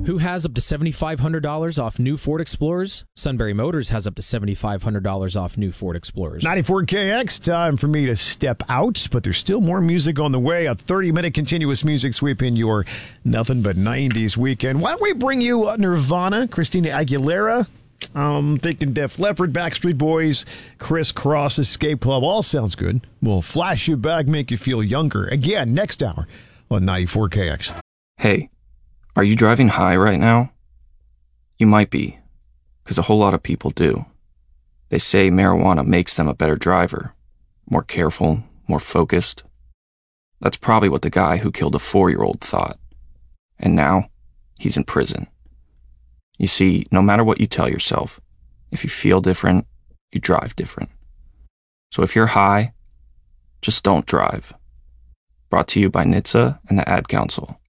Who has up to $7,500 off new Ford Explorers? Sunbury Motors has up to $7,500 off new Ford Explorers. 94KX, time for me to step out, but there's still more music on the way. A 30-minute continuous music sweep in your Nothing But 90s weekend. Why don't we bring you Nirvana, Christina Aguilera? Thinking Def Leppard, Backstreet Boys, Criss Cross, Escape Club. All sounds good. We'll flash you back, make you feel younger. Again, next hour on 94KX. Hey, are you driving high right now? You might be, because a whole lot of people do. They say marijuana makes them a better driver, more careful, more focused. That's probably what the guy who killed a 4-year-old thought. And now, he's in prison. You see, no matter what you tell yourself, if you feel different, you drive different. So if you're high, just don't drive. Brought to you by NHTSA and the Ad Council.